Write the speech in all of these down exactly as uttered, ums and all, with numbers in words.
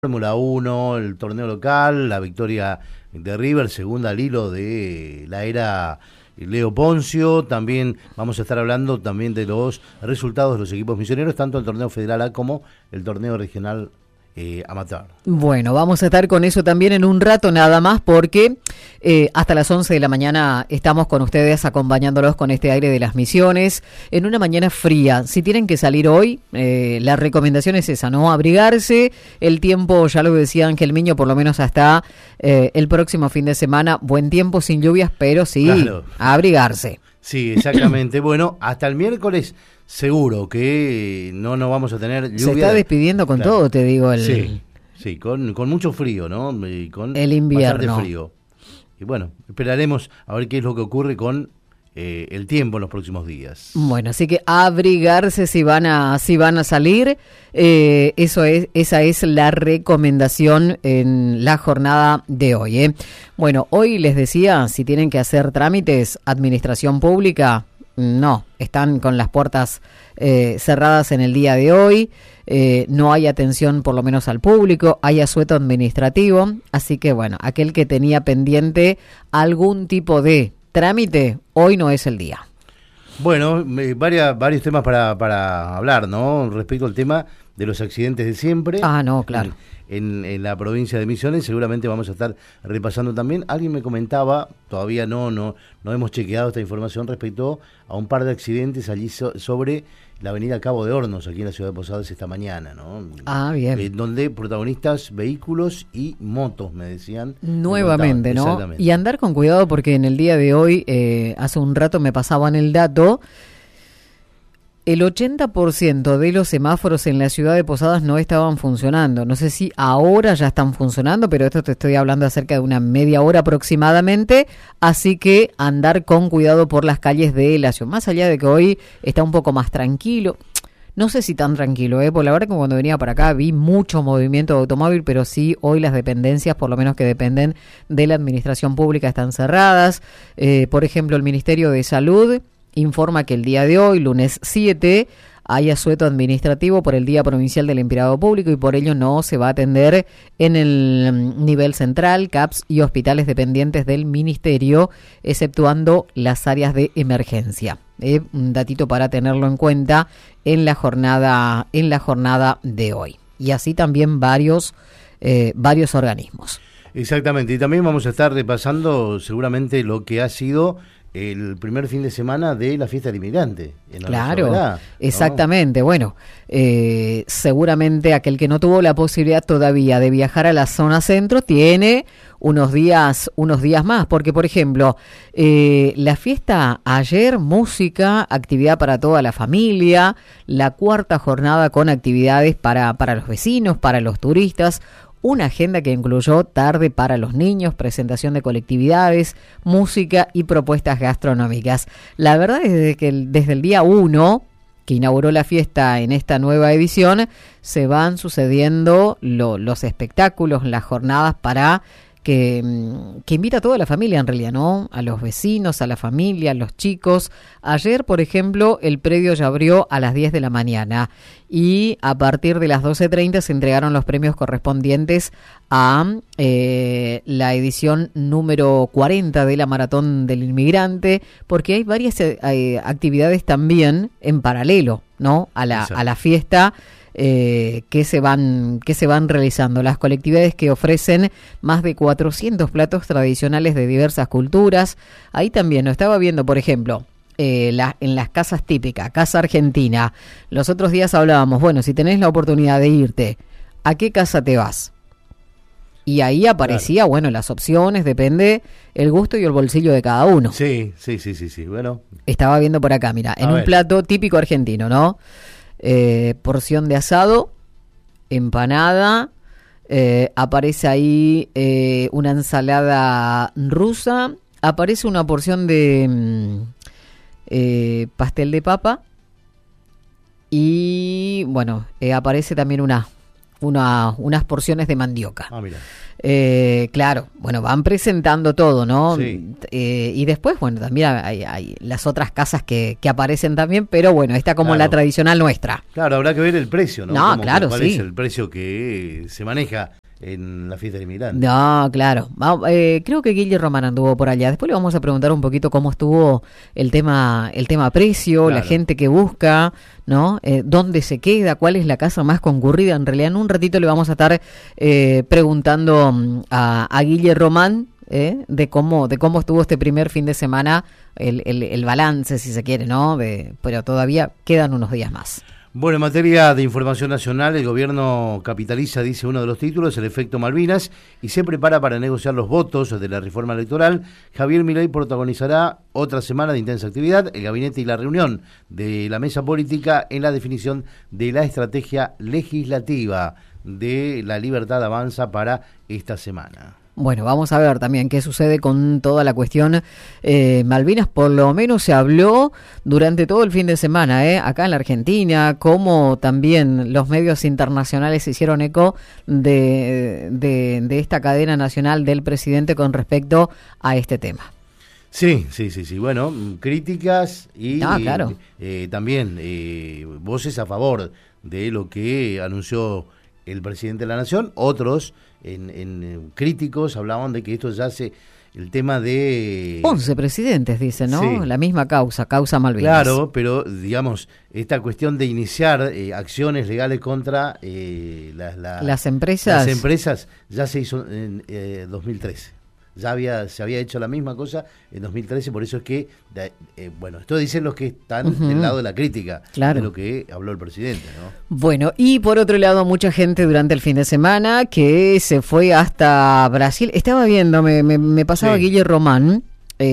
Fórmula uno, el torneo local, la victoria de River, segunda al hilo de la era Leo Poncio. También vamos a estar hablando también de los resultados de los equipos misioneros, tanto el torneo federal A como el torneo regional eh, amateur. Bueno, vamos a estar con eso también en un rato nada más, porque eh, hasta las once de la mañana estamos con ustedes acompañándolos con este aire de las misiones en una mañana fría. Si tienen que salir hoy, eh, la recomendación es esa, ¿no? Abrigarse. El tiempo, ya lo decía Ángel Miño, por lo menos hasta eh, el próximo fin de semana, buen tiempo sin lluvias, pero sí, claro, abrigarse. Sí, exactamente. Bueno, hasta el miércoles seguro que no nos vamos a tener lluvia. Se está despidiendo con claro. todo, te digo. El, sí, sí, con, con mucho frío, ¿no? Y con el invierno. Bastante frío. Y bueno, esperaremos a ver qué es lo que ocurre con eh, el tiempo en los próximos días. Bueno, así que abrigarse si van a si van a salir. Eh, eso es, esa es la recomendación en la jornada de hoy. ¿eh? Bueno, hoy les decía, si tienen que hacer trámites, administración pública, no, están con las puertas eh, cerradas en el día de hoy, eh, no hay atención por lo menos al público, hay asueto administrativo, así que bueno, aquel que tenía pendiente algún tipo de trámite, hoy no es el día. Bueno, eh, varias, varios temas para, para hablar, ¿no? Respecto al tema de los accidentes de siempre. Ah, no, claro. En, en la provincia de Misiones, seguramente vamos a estar repasando también. Alguien me comentaba, todavía no no no hemos chequeado esta información respecto a un par de accidentes allí so, sobre la avenida Cabo de Hornos, aquí en la ciudad de Posadas esta mañana, ¿no? Ah, bien. Eh, donde protagonistas vehículos y motos, me decían. Nuevamente, me ¿no? Y andar con cuidado porque en el día de hoy, eh, hace un rato me pasaban el dato. El ochenta por ciento de los semáforos en la ciudad de Posadas no estaban funcionando. No sé si ahora ya están funcionando, pero esto te estoy hablando acerca de una media hora aproximadamente. Así que andar con cuidado por las calles de la ciudad. Más allá de que hoy está un poco más tranquilo. No sé si tan tranquilo, ¿eh? Por la verdad que cuando venía para acá vi mucho movimiento de automóvil, pero sí hoy las dependencias, por lo menos que dependen de la administración pública, están cerradas. Eh, por ejemplo, el Ministerio de Salud informa que el día de hoy, lunes siete, hay asueto administrativo por el Día Provincial del Empleado Público y por ello no se va a atender en el nivel central, C A P S y hospitales dependientes del Ministerio, exceptuando las áreas de emergencia. Eh, un datito para tenerlo en cuenta en la jornada, en la jornada de hoy. Y así también varios, eh, varios organismos. Exactamente, y también vamos a estar repasando seguramente lo que ha sido el primer fin de semana de la fiesta del inmigrante. En claro, Soledad, ¿no? Exactamente. Bueno, eh, seguramente aquel que no tuvo la posibilidad todavía de viajar a la zona centro tiene unos días, unos días más, porque por ejemplo, eh, la fiesta ayer, música, actividad para toda la familia, la cuarta jornada con actividades para, para los vecinos, para los turistas. Una agenda que incluyó tarde para los niños, presentación de colectividades, música y propuestas gastronómicas. La verdad es que desde el día uno, que inauguró la fiesta en esta nueva edición, se van sucediendo lo, los espectáculos, las jornadas para que, que invita a toda la familia en realidad, ¿no? A los vecinos, a la familia, a los chicos. Ayer, por ejemplo, el predio ya abrió a las diez de la mañana y a partir de las doce treinta se entregaron los premios correspondientes a eh, la edición número cuarenta de la Maratón del Inmigrante, porque hay varias eh, actividades también en paralelo, ¿no? A la, a la fiesta. Eh, que se van que se van realizando, las colectividades que ofrecen más de cuatrocientos platos tradicionales de diversas culturas. Ahí también lo estaba viendo, por ejemplo, eh, la, en las casas típicas, Casa Argentina. Los otros días hablábamos, bueno, si tenés la oportunidad de irte, ¿a qué casa te vas? Y ahí aparecía, claro, bueno, las opciones, depende el gusto y el bolsillo de cada uno. Sí, sí, sí, sí, sí. Bueno, estaba viendo por acá, mira, en a un ver. plato típico argentino, ¿no? Eh, porción de asado, empanada, eh, aparece ahí eh, una ensalada rusa, aparece una porción de mm, eh, pastel de papa y bueno, eh, aparece también una una, unas porciones de mandioca. Ah, mira. Eh, claro, bueno, van presentando todo, ¿no? Sí. Eh, y después, bueno, también hay, hay las otras casas que, que aparecen también, pero bueno, esta como Claro. la tradicional nuestra. Claro, habrá que ver el precio, ¿no? No, Como- claro, ¿Cuál sí. es el precio que se maneja en la fiesta del inmigrante? No, claro. Va- eh, creo que Guille Román anduvo por allá. Después le vamos a preguntar un poquito cómo estuvo el tema, el tema precio, Claro. la gente que busca, ¿no? Eh, ¿Dónde se queda? ¿Cuál es la casa más concurrida? En realidad, en un ratito le vamos a estar eh, preguntando mm, a, a Guille Román eh, de cómo, de cómo estuvo este primer fin de semana, el, el, el balance, si se quiere, ¿no? De, pero todavía quedan unos días más. Bueno, en materia de información nacional, el gobierno capitaliza, dice uno de los títulos, el efecto Malvinas, y se prepara para negociar los votos de la reforma electoral. Javier Milei protagonizará otra semana de intensa actividad, el gabinete y la reunión de la mesa política en la definición de la estrategia legislativa de La Libertad Avanza para esta semana. Bueno, vamos a ver también qué sucede con toda la cuestión eh, Malvinas. Por lo menos se habló durante todo el fin de semana, ¿eh? Acá en la Argentina, como también los medios internacionales se hicieron eco de, de, de esta cadena nacional del presidente con respecto a este tema. Sí, sí, sí, sí. Bueno, críticas y Ah, claro. eh, también eh, voces a favor de lo que anunció el presidente de la Nación. Otros en, en eh, críticos hablaban de que esto ya se... El tema de... once presidentes, dice, ¿no? Sí. La misma causa, causa Malvinas. Claro, pero digamos, esta cuestión de iniciar eh, acciones legales contra eh, las, la- Las empresas. las empresas ya se hizo en eh, dos mil trece. Ya había se había hecho la misma cosa en dos mil trece, por eso es que, de- eh, bueno, esto dicen los que están Ujú. del lado de la crítica, Claro. de lo que habló el presidente, ¿no? Bueno, y por otro lado, mucha gente durante el fin de semana que se fue hasta Brasil. Estaba viendo, me, me, me pasaba Sí. Guille Román,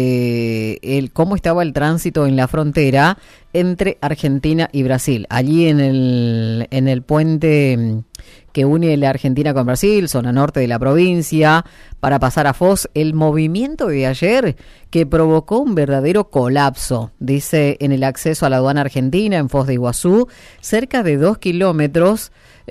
eh, el, cómo estaba el tránsito en la frontera entre Argentina y Brasil. Allí en el, en el puente mm, que une la Argentina con Brasil, zona norte de la provincia, para pasar a Foz, el movimiento de ayer que provocó un verdadero colapso, dice, en el acceso a la aduana argentina en Foz de Iguazú, cerca de dos kilómetros,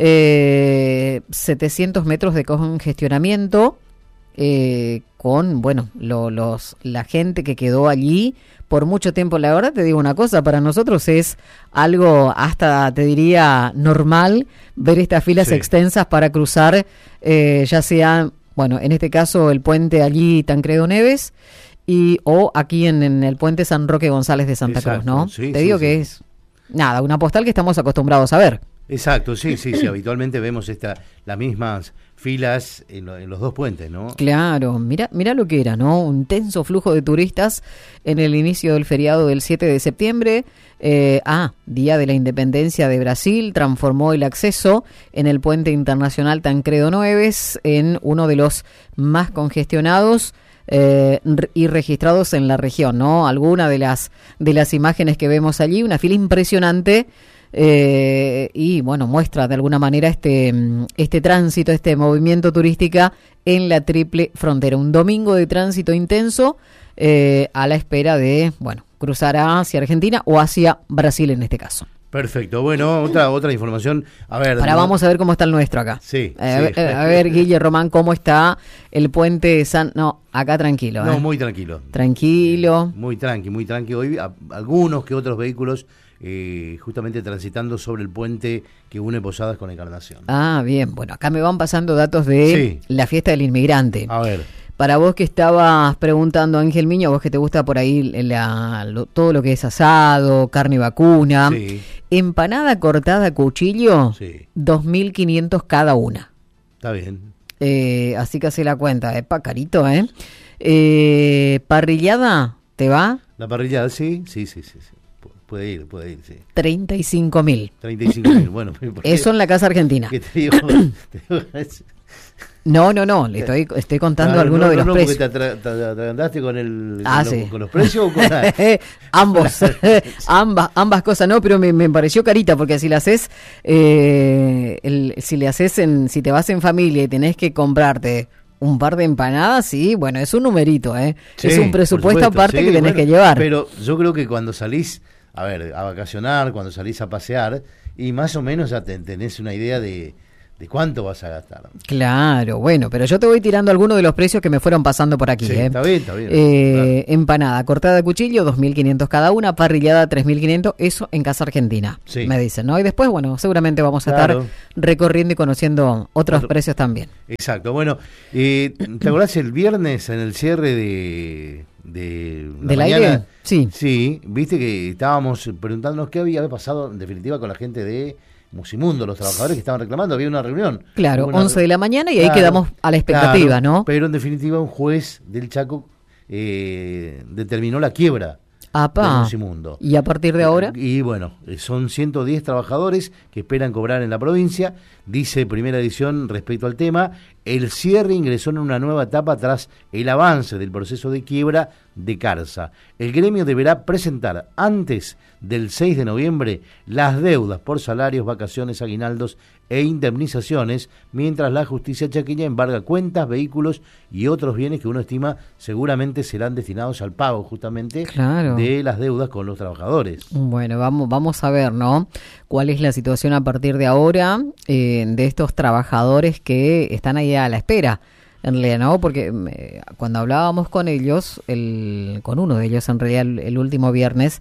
eh, setecientos metros de congestionamiento, eh, con, bueno, lo, los la gente que quedó allí por mucho tiempo. La verdad te digo una cosa, para nosotros es algo hasta, te diría, normal ver estas filas Sí. extensas para cruzar, eh, ya sea, bueno, en este caso el puente allí Tancredo Neves, y o aquí en, en el puente San Roque González de Santa Exacto, Cruz, ¿no? sí, te sí, digo sí. que es, nada, una postal que estamos acostumbrados a ver. Exacto, sí, sí, sí, habitualmente vemos esta, las mismas filas en, lo- en los dos puentes, ¿no? Claro, mira, mira lo que era, ¿no? Un tenso flujo de turistas en el inicio del feriado del siete de septiembre. Eh, ah, Día de la Independencia de Brasil, transformó el acceso en el puente internacional Tancredo Neves en uno de los más congestionados eh, re- y registrados en la región, ¿no? Alguna de las de las imágenes que vemos allí, una fila impresionante. Eh, y bueno, muestra de alguna manera este, mm, este tránsito, este movimiento turística en la triple frontera. Un domingo de tránsito intenso eh, a la espera de, bueno, cruzar hacia Argentina o hacia Brasil en este caso. Perfecto, bueno, otra otra información. A ver, Ahora ¿no? vamos a ver cómo está el nuestro acá. Sí, Eh, a, sí. ver, eh, a ver, Guille Román, cómo está el puente San... No, acá tranquilo. No, eh. muy tranquilo. Tranquilo. Muy tranqui, muy tranqui. Hoy a- algunos que otros vehículos eh, justamente transitando sobre el puente que une Posadas con Encarnación. Ah, bien. Bueno, acá me van pasando datos de Sí. la fiesta del inmigrante. A ver, Para vos que estabas preguntando, Ángel Miño, vos que te gusta por ahí la- lo- todo lo que es asado, carne vacuna, sí, empanada cortada a cuchillo, sí, dos mil quinientos cada una. está bien. Eh, así que hace la cuenta, epa, carito, ¿eh? Eh, Parrillada, ¿te va? La parrillada, sí, sí, sí, sí, sí. Pu- Puede ir, puede ir, sí. treinta y cinco mil. treinta y cinco mil, bueno. ¿por qué? Eso en la Casa Argentina. ¿Qué te digo? Te digo, es- No, no, no, le estoy, estoy contando Claro, algunos no, de no, los no, precios. porque te, atra- te atragantaste con, el, Ah, con, sí. los, con los precios o con la... ambos, ambas, ambas cosas no, pero me, me pareció carita porque si la haces, eh, el, si le haces en, si te vas en familia y tenés que comprarte un par de empanadas, sí, bueno, es un numerito, ¿eh? Sí, es un por presupuesto supuesto, aparte sí, que tenés bueno, que llevar. Pero yo creo que cuando salís, a ver, a vacacionar, cuando salís a pasear, y más o menos ya te- tenés una idea de, de cuánto vas a gastar. Claro, bueno, pero yo te voy tirando algunos de los precios que me fueron pasando por aquí. Sí, ¿eh? está bien, está bien. Eh, Claro. Empanada, cortada de cuchillo, dos mil quinientos cada una, parrillada, tres mil quinientos, eso en Casa Argentina, Sí. me dicen, ¿no? Y después, bueno, seguramente vamos a Claro. estar recorriendo y conociendo otros Otro- precios también. Exacto, bueno, eh, ¿te acordás el viernes en el cierre de... de la ¿Del mañana? aire? Sí. Sí, viste que estábamos preguntándonos qué había pasado en definitiva con la gente de Musimundo, los trabajadores que estaban reclamando, había una reunión. Claro, Hubo una once re- de la mañana y ahí Claro, quedamos a la expectativa, claro, ¿no? Pero en definitiva un juez del Chaco eh, determinó la quiebra de Apa. Musimundo. Y a partir de ahora, Y bueno, eh, son ciento diez trabajadores que esperan cobrar en la provincia. Dice Primera Edición respecto al tema, el cierre ingresó en una nueva etapa tras el avance del proceso de quiebra de Carsa. El gremio deberá presentar antes del seis de noviembre las deudas por salarios, vacaciones, aguinaldos e indemnizaciones, mientras la justicia chaqueña embarga cuentas, vehículos y otros bienes que uno estima seguramente serán destinados al pago justamente Claro. de las deudas con los trabajadores. bueno, vamos, vamos a ver, ¿no? ¿Cuál es la situación a partir de ahora eh, de estos trabajadores que están ahí a la espera? En realidad, ¿no? Porque eh, cuando hablábamos con ellos, el, con uno de ellos en realidad el, el último viernes,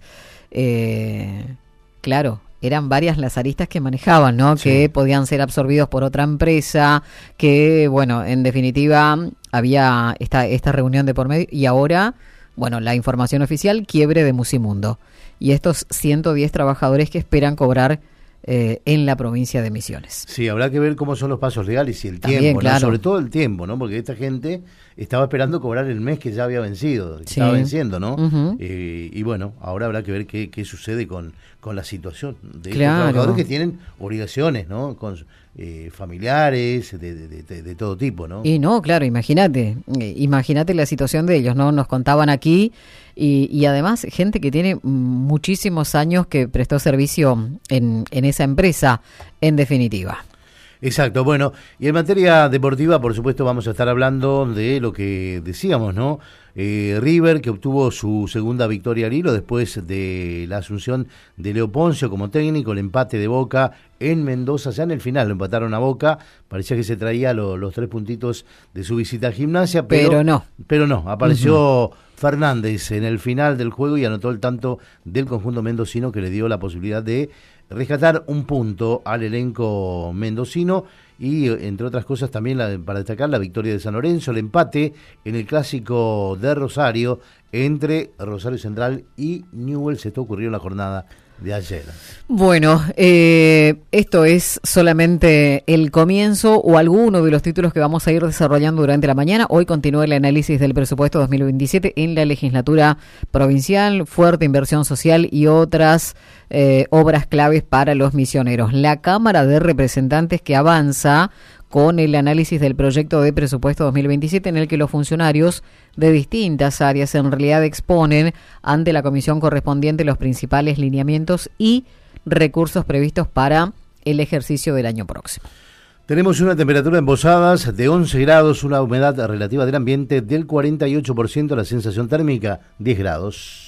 eh, claro, eran varias las aristas que manejaban, ¿no? Sí. Que podían ser absorbidos por otra empresa, que, bueno, en definitiva había esta, esta reunión de por medio y ahora, bueno, la información oficial, quiebre de Musimundo. Y estos ciento diez trabajadores que esperan cobrar eh, en la provincia de Misiones. Sí, habrá que ver cómo son los pasos legales y el También, tiempo, ¿no? claro. Sobre todo el tiempo, ¿no? Porque esta gente estaba esperando cobrar el mes que ya había vencido, que Sí. estaba venciendo, ¿no? Ujú. Eh, y bueno, ahora habrá que ver qué, qué sucede con, con la situación de Claro. estos trabajadores que tienen obligaciones, ¿no? Con eh, familiares, de, de, de, de todo tipo, ¿no? Y no, claro, imagínate, eh, imagínate la situación de ellos, ¿no? Nos contaban aquí y, y además gente que tiene muchísimos años que prestó servicio en, en esa empresa, en definitiva. Exacto, bueno, y en materia deportiva, por supuesto, vamos a estar hablando de lo que decíamos, ¿no? Eh, River, que obtuvo su segunda victoria al hilo después de la asunción de Leo Poncio como técnico, el empate de Boca en Mendoza, ya en el final lo empataron a Boca, parecía que se traía lo, los tres puntitos de su visita a Gimnasia, pero, Pero no. Pero no, apareció Fernández en el final del juego y anotó el tanto del conjunto mendocino que le dio la posibilidad de rescatar un punto al elenco mendocino y, entre otras cosas, también la, para destacar la victoria de San Lorenzo, el empate en el clásico de Rosario entre Rosario Central y Newell's. Esto ocurrió en la jornada de ayer. Bueno, eh, esto es solamente el comienzo o alguno de los títulos que vamos a ir desarrollando durante la mañana. Hoy continúa el análisis del presupuesto dos mil veintisiete en la legislatura provincial, fuerte inversión social y otras eh, obras claves para los misioneros. La Cámara de Representantes que avanza con el análisis del proyecto de presupuesto dos mil veintisiete en el que los funcionarios de distintas áreas en realidad exponen ante la comisión correspondiente los principales lineamientos y recursos previstos para el ejercicio del año próximo. Tenemos una temperatura en Posadas de once grados, una humedad relativa del ambiente del cuarenta y ocho por ciento, la sensación térmica diez grados.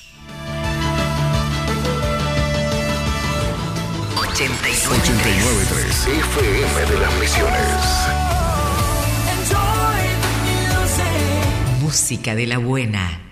ochenta y nueve punto tres F M de las Misiones. Música de la buena.